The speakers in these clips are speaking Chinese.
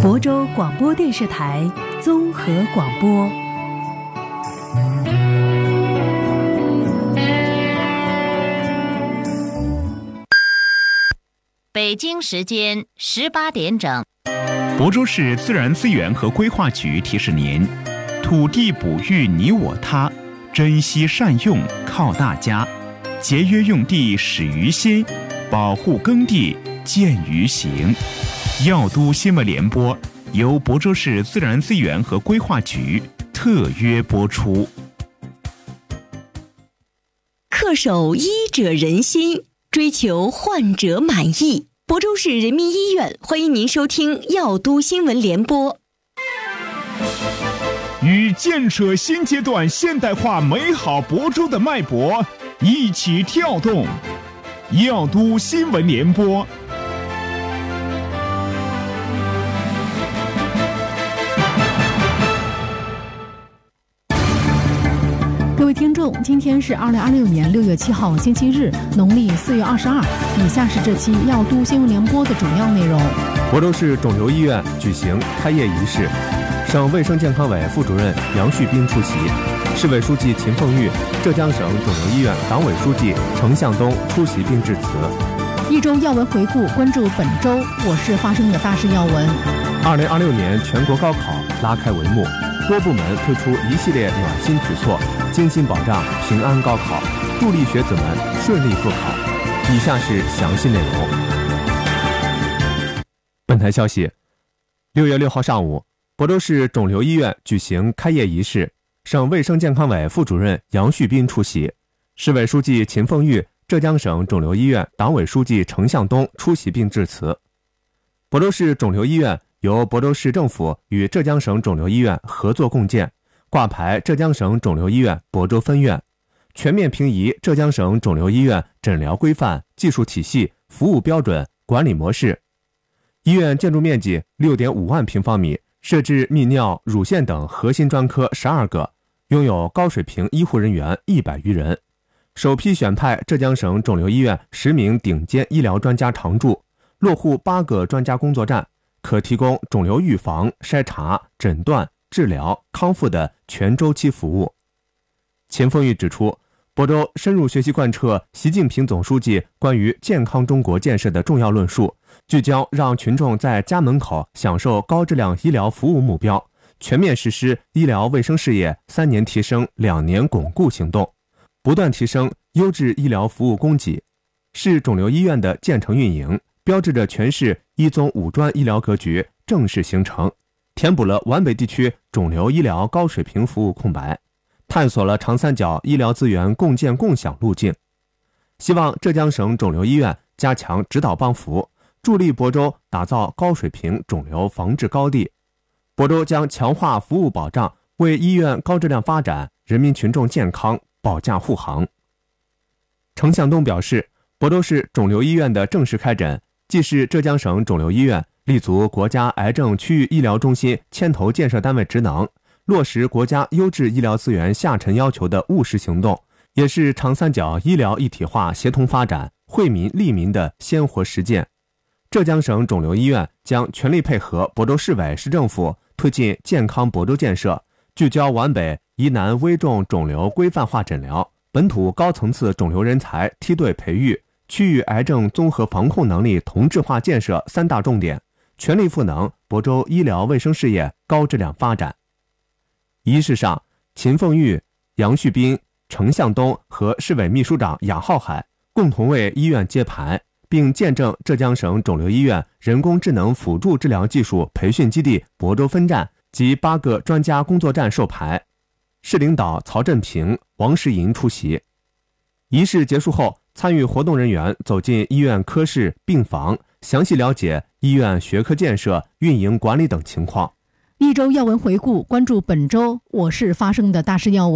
亳州广播电视台综合广播。 北京时间18点整。 亳州市自然资源和规划局提示您：土地哺育你我他，珍惜善用靠大家，节约用地始于心，保护耕地见于行。药都新闻联播由亳州市自然资源和规划局特约播出。 恪守医者仁心，追求患者满意。亳州市人民医院欢迎您收听药都新闻联播。 与建设新阶段现代化美好亳州的脉搏一起跳动，药都新闻联播。 各位听众，今天是2026年6月7号星期日，农历4月22。以下是这期药都新闻联播的主要内容。 亳州市肿瘤医院举行开业仪式，省卫生健康委副主任杨旭斌出席，市委书记秦凤玉、浙江省肿瘤医院党委书记程向东出席并致辞。 一周要闻回顾，关注本周我市发生的大事要闻。 2026年全国高考拉开帷幕，多部门推出一系列暖心举措，精心保障平安高考，助力学子们顺利复考。以下是详细内容。本台消息，6月6号上午，亳州市肿瘤医院举行开业仪式，省卫生健康委副主任杨旭斌出席，市委书记秦凤玉、浙江省肿瘤医院党委书记程向东出席并致辞。亳州市肿瘤医院由亳州市政府与浙江省肿瘤医院合作共建，挂牌浙江省肿瘤医院亳州分院，全面平移浙江省肿瘤医院诊疗规范、技术体系、服务标准、管理模式。医院建筑面积 6.5 万平方米，设置泌尿、乳腺等核心专科12个，拥有高水平医护人员100余人。首批选派浙江省肿瘤医院10名顶尖医疗专家常驻，落户8个专家工作站，可提供肿瘤预防、筛查、诊断、治疗、康复的全周期服务。秦凤玉指出，亳州深入学习贯彻习近平总书记关于健康中国建设的重要论述，聚焦让群众在家门口享受高质量医疗服务目标，全面实施医疗卫生事业3年提升、2年巩固行动，不断提升优质医疗服务供给。市肿瘤医院的建成运营，标志着全市一综5专医疗格局正式形成，填补了皖北地区肿瘤医疗高水平服务空白，探索了长三角医疗资源共建共享路径。希望浙江省肿瘤医院加强指导帮扶，助力亳州打造高水平肿瘤防治高地。亳州将强化服务保障，为医院高质量发展、人民群众健康保驾护航。程向东表示，亳州市肿瘤医院的正式开展，既是浙江省肿瘤医院立足国家癌症区域医疗中心牵头建设单位职能，落实国家优质医疗资源下沉要求的务实行动，也是长三角医疗一体化协同发展、惠民利民的鲜活实践。浙江省肿瘤医院将全力配合亳州市委市政府推进健康亳州建设，聚焦皖北疑难危重肿瘤规范化诊疗、本土高层次肿瘤人才梯队培育、区域癌症综合防控能力同质化建设3大重点，全力赋能亳州医疗卫生事业高质量发展。仪式上，秦凤玉、杨旭斌、程向东和市委秘书长雅浩海共同为医院揭牌，并见证浙江省肿瘤医院人工智能辅助治疗技术培训基地亳州分站及8个专家工作站授牌。市领导曹振平、王石银出席。仪式结束后，参与活动人员走进医院科室、病房，详细了解医院学科建设、运营管理等情况。 一周要闻回顾，关注本周我市发生的大事要闻。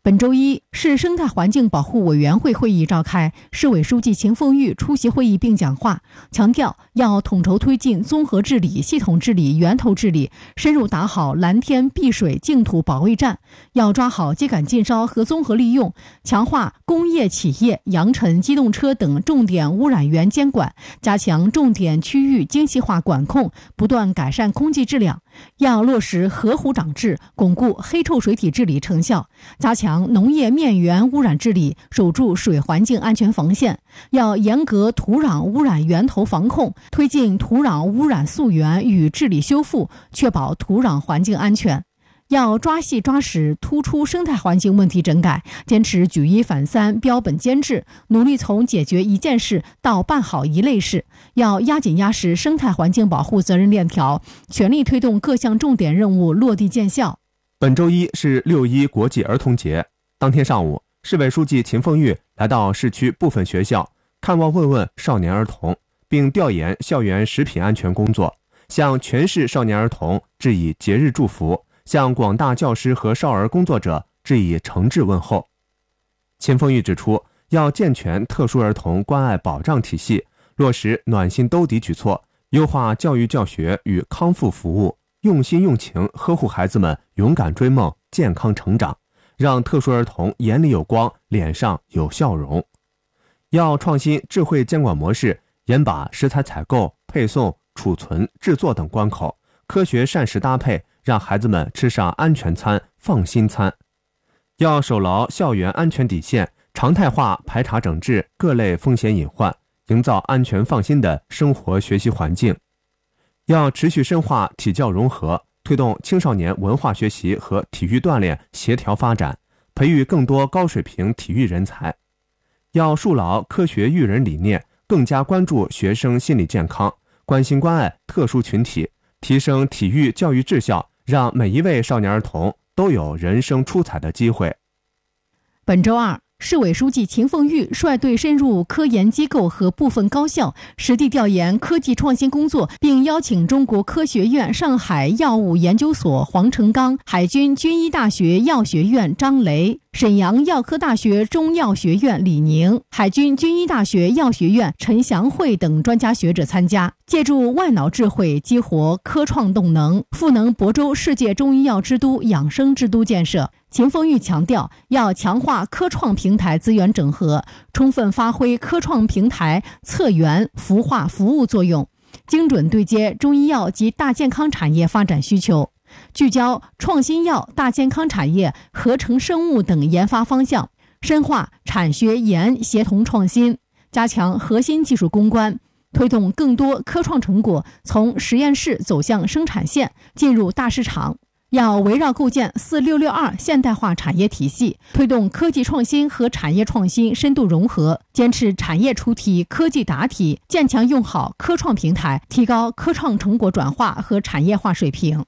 本周一，市生态环境保护委员会会议召开，市委书记秦凤玉出席会议并讲话，强调要统筹推进综合治理、系统治理、源头治理，深入打好蓝天碧水净土保卫战，要抓好秸秆禁烧和综合利用，强化工业企业、扬尘、机动车等重点污染源监管，加强重点区域精细化管控，不断改善空气质量。要落实河湖长治，巩固黑臭水体治理成效，加强农业面源污染治理，守住水环境安全防线。要严格土壤污染源头防控，推进土壤污染溯源与治理修复，确保土壤环境安全。要抓细抓实，突出生态环境问题整改，坚持举一反三、标本兼治，努力从解决一件事到办好一类事。要压紧压实生态环境保护责任链条，全力推动各项重点任务落地见效。 本周一是6·1国际儿童节，当天上午，市委书记秦凤玉来到市区部分学校，看望慰问少年儿童，并调研校园食品安全工作，向全市少年儿童致以节日祝福，向广大教师和少儿工作者致以诚挚问候。秦凤玉指出，要健全特殊儿童关爱保障体系，落实暖心兜底举措，优化教育教学与康复服务，用心用情呵护孩子们勇敢追梦、健康成长，让特殊儿童眼里有光，脸上有笑容。要创新智慧监管模式，严把食材采购、配送、储存、制作等关口，科学膳食搭配，让孩子们吃上安全餐、放心餐。要守牢校园安全底线，常态化排查整治各类风险隐患，营造安全放心的生活学习环境。要持续深化体教融合，推动青少年文化学习和体育锻炼协调发展，培育更多高水平体育人才。要树牢科学育人理念，更加关注学生心理健康，关心关爱特殊群体，提升体育教育质效，让每一位少年儿童都有人生出彩的机会。 本周二，市委书记秦凤玉率队深入科研机构和部分高校，实地调研科技创新工作，并邀请中国科学院上海药物研究所黄成刚、海军军医大学药学院张雷、沈阳药科大学中药学院李宁、海军军医大学药学院陈祥慧等专家学者参加，借助万脑智慧激活科创动能，赋能亳州世界中医药之都、养生之都建设。秦凤玉强调，要强化科创平台资源整合，充分发挥科创平台策源、孵化服务作用，精准对接中医药及大健康产业发展需求，聚焦创新药、大健康产业、合成生物等研发方向，深化产学研协同创新，加强核心技术攻关，推动更多科创成果从实验室走向生产线，进入大市场。要围绕构建4662现代化产业体系，推动科技创新和产业创新深度融合，坚持产业出题、科技答题，坚强用好科创平台，提高科创成果转化和产业化水平。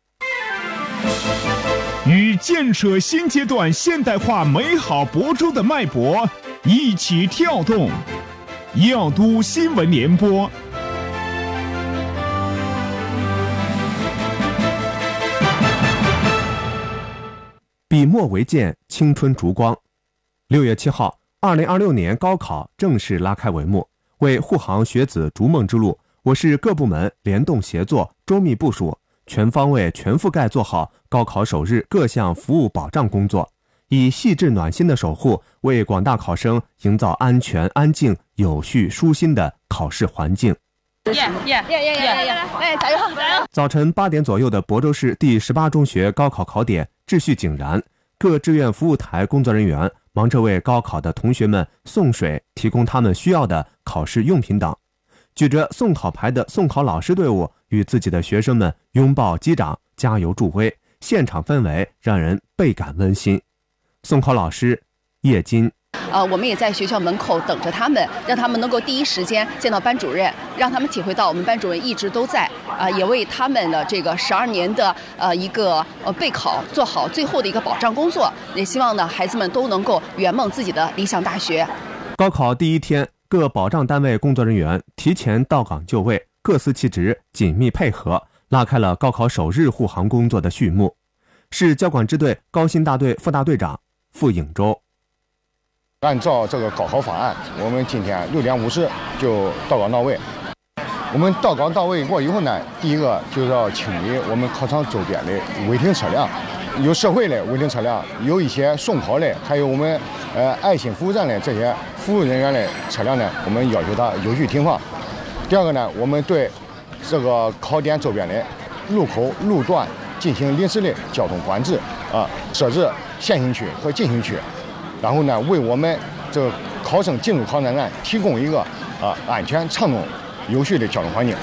与建设新阶段现代化美好亳州的脉搏一起跳动，耀都新闻联播。 笔墨为鉴，青春烛光。6月7号，2026年高考正式拉开帷幕。为护航学子逐梦之路，我市各部门联动协作，周密部署，全方位、全覆盖做好高考首日各项服务保障工作，以细致暖心的守护，为广大考生营造安全、安静、有序、舒心的考试环境。 加油！ 早晨8点左右的亳州市第18中学高考考点秩序井然，各志愿服务台工作人员忙着为高考的同学们送水，提供他们需要的考试用品等。举着送考牌的送考老师队伍与自己的学生们拥抱击掌，加油助威，现场氛围让人倍感温馨。送考老师叶金。 我们也在学校门口等着他们，让他们能够第一时间见到班主任，让他们体会到我们班主任一直都在，也为他们的这个12年的一个备考做好最后的一个保障工作。也希望呢，孩子们都能够圆梦自己的理想大学。 高考第一天，各保障单位工作人员提前到岗就位，各司其职，紧密配合，拉开了高考首日护航工作的序幕。市交管支队高新大队副大队长赴颍州。 按照这个高考方案，我们今天6点50就到岗到位。我们到岗到位过以后呢，第一个就是要清理我们考场周边的违停车辆，有社会的违停车辆，有一些送考的，还有我们爱心服务站的这些服务人员的车辆呢，我们要求他有序停放。第二个呢，我们对这个考点周边的路口路段进行临时的交通管制设置限行区和禁行区，然后呢，为我们这个考生进入考场站提供一个安全畅通有序的交通环境。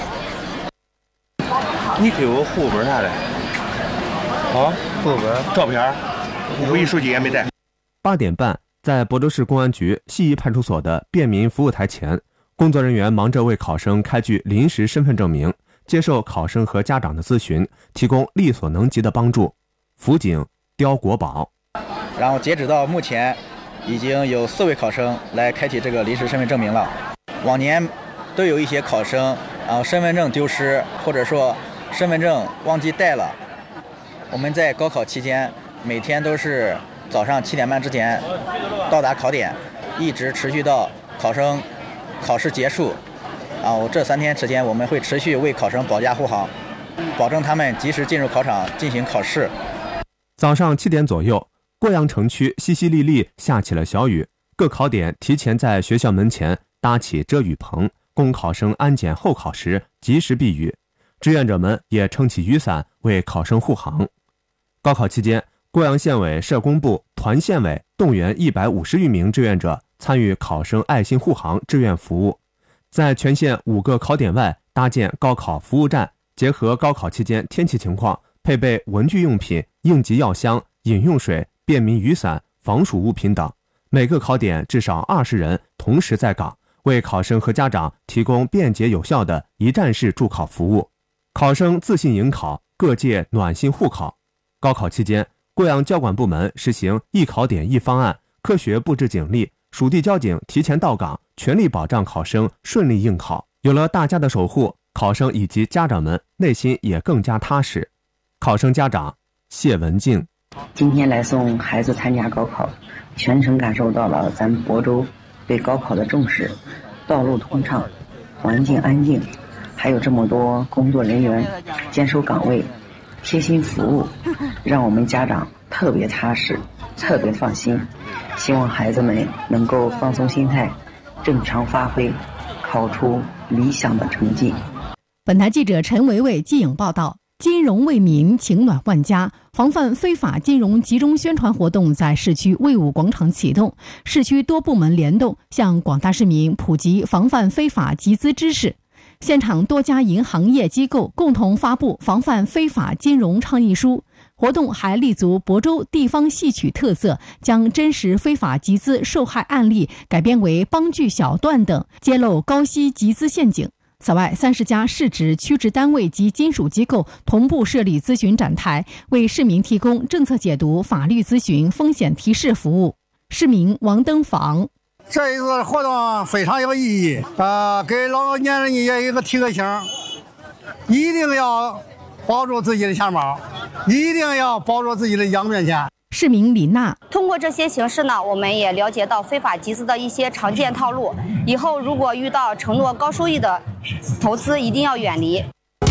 你给我户口本啥的？户口本、照片、户口手机也没带。 8点半，在亳州市公安局西宜派出所的便民服务台前，工作人员忙着为考生开具临时身份证明，接受考生和家长的咨询，提供力所能及的帮助。辅警刁国宝。 然后截止到目前，已经有4位考生来开启这个临时身份证明了。往年都有一些考生身份证丢失，或者说身份证忘记带了。我们在高考期间每天都是早上7点半之前到达考点，一直持续到考生考试结束。这3天时间，我们会持续为考生保驾护航，保证他们及时进入考场进行考试。 早上7点左右，贵阳城区淅淅沥沥下起了小雨，各考点提前在学校门前搭起遮雨棚，供考生安检候考时及时避雨。志愿者们也撑起雨伞为考生护航。高考期间，贵阳县委社工部、团县委动员150余名志愿者参与考生爱心护航志愿服务，在全县5个考点外搭建高考服务站，结合高考期间天气情况，配备文具用品、应急药箱、饮用水、便民雨伞、防暑物品等。每个考点至少20人同时在岗，为考生和家长提供便捷有效的一站式助考服务。考生自信迎考，各界暖心护考。高考期间，贵阳交管部门实行1考点1方案，科学布置警力，属地交警提前到岗，全力保障考生顺利应考。有了大家的守护，考生以及家长们内心也更加踏实。考生家长谢文静： 今天来送孩子参加高考，全程感受到了咱亳州对高考的重视，道路通畅，环境安静，还有这么多工作人员坚守岗位，贴心服务，让我们家长特别踏实，特别放心。希望孩子们能够放松心态，正常发挥，考出理想的成绩。 本台记者陈维维记影报道。金融为民，情暖万家。防范非法金融集中宣传活动在市区卫武广场启动，市区多部门联动，向广大市民普及防范非法集资知识。现场多家银行业机构共同发布防范非法金融倡议书。活动还立足亳州地方戏曲特色，将真实非法集资受害案例改编为帮剧小段等，揭露高息集资陷阱。此外，30家市直、区直单位及金属机构同步设立咨询展台，为市民提供政策解读、法律咨询、风险提示服务。市民王登房： 这一个活动非常有意义给老年人也有一个提个醒，一定要保住自己的钱包，一定要保住自己的养命钱。 市民李娜： 通过这些形式呢，我们也了解到非法集资的一些常见套路，以后如果遇到承诺高收益的投资，一定要远离。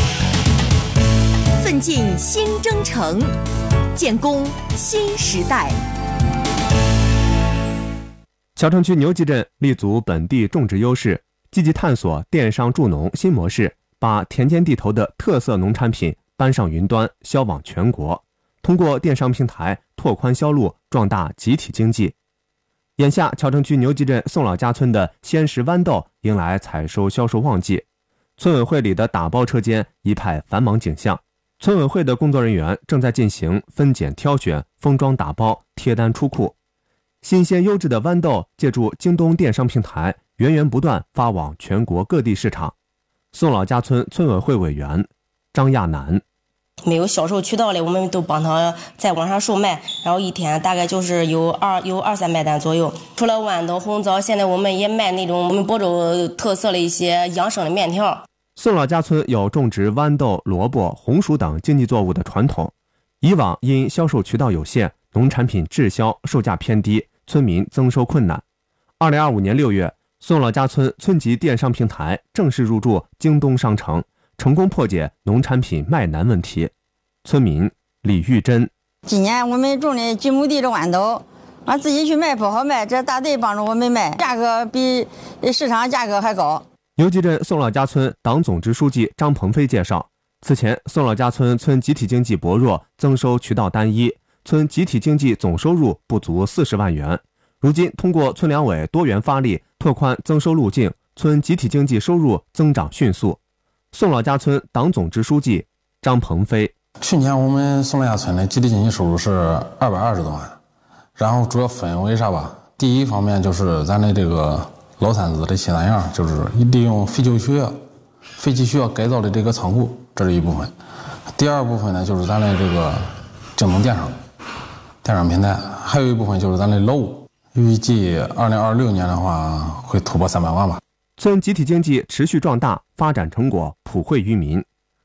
奋进新征程，建功新时代。 谯城区牛集镇立足本地种植优势，积极探索电商助农新模式，把田间地头的特色农产品搬上云端，销往全国。通过电商平台拓宽销路，壮大集体经济。眼下，谯城区牛集镇宋老家村的鲜食豌豆迎来采收销售旺季，村委会里的打包车间一派繁忙景象。村委会的工作人员正在进行分拣挑选、封装打包、贴单出库。新鲜优质的豌豆借助京东电商平台源源不断发往全国各地市场。宋老家村村委会委员张亚楠： 没有销售渠道的，我们都帮他在网上售卖，然后一天大概就是有200-300单左右。除了豌豆、红枣，现在我们也卖那种我们亳州特色的一些养生的面条。 宋老家村有种植豌豆、萝卜、红薯等经济作物的传统，以往因销售渠道有限， 农产品滞销，售价偏低，村民增收困难。2025年6月，宋老家村村级电商平台正式入驻京东商城，成功破解农产品卖难问题。村民李玉珍： 今年我们种的几亩地的豌豆，自己去卖不好卖，这大队帮着我们卖，价格比市场价格还高。 牛集镇宋老家村党总支书记张鹏飞介绍，此前宋老家村村集体经济薄弱，增收渠道单一，村集体经济总收入不足40万元。如今通过村两委多元发力，拓宽增收路径，村集体经济收入增长迅速。宋老家村党总支书记张鹏飞： 去年我们宋老家村的集体经济收入是220多万，然后主要分为啥吧？第一方面就是咱的这个老三子的新三样，就是利用废弃学校改造的这个仓库，这是一部分。第二部分呢，就是咱的这个京东电商平台，还有一部分就是咱的劳务。预计2026年的话会突破300万吧。 村集体经济持续壮大，发展成果普惠于民。